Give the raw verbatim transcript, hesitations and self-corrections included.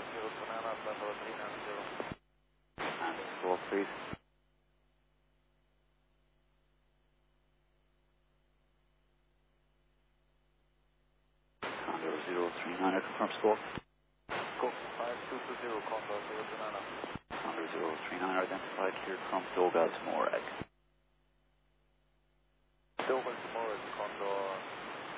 zero two nine, Condor three nine zero. And squawk, please. Condor zero three nine, confirm squawk. Go five two two zero, Condor zero two nine. Condor zero three nine identified here from Dolgas Morag.